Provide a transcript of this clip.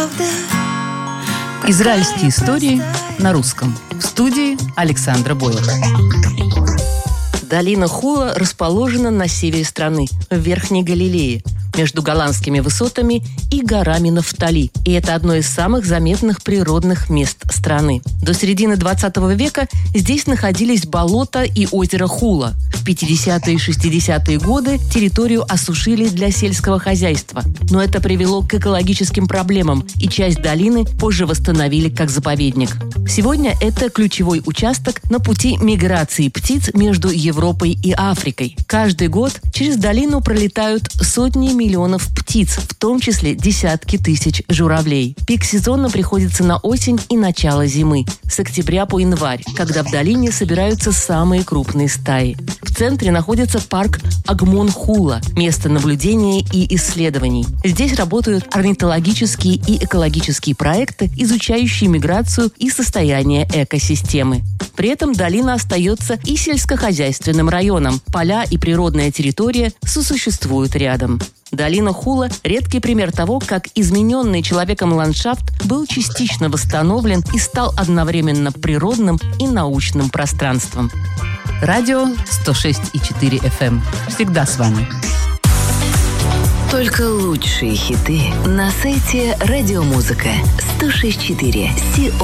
Израильские истории на русском. В студии Александра Бойлер. Долина Хула расположена на севере страны, в Верхней Галилее, между Голландскими высотами и горами Нафтали. И это одно из самых заметных природных мест страны. До середины 20 века здесь находились болота и озеро Хула. В 50-е и 60-е годы территорию осушили для сельского хозяйства. Но это привело к экологическим проблемам, и часть долины позже восстановили как заповедник. Сегодня это ключевой участок на пути миграции птиц между Европой и Африкой. Каждый год через долину пролетают сотни миллионов птиц, в том числе десятки тысяч журавлей. Пик сезона приходится на осень и начало зимы, с октября по январь, когда в долине собираются самые крупные стаи. В центре находится парк Агмон-Хула, место наблюдения и исследований. Здесь работают орнитологические и экологические проекты, изучающие миграцию и состояние экосистемы. При этом долина остается и сельскохозяйственным районом. Поля и природная территория сосуществуют рядом. Долина Хула – редкий пример того, как измененный человеком ландшафт был частично восстановлен и стал одновременно природным и научным пространством. Радио 106,4 FM. Всегда с вами. Только лучшие хиты на сайте Радиомузыка 106.4.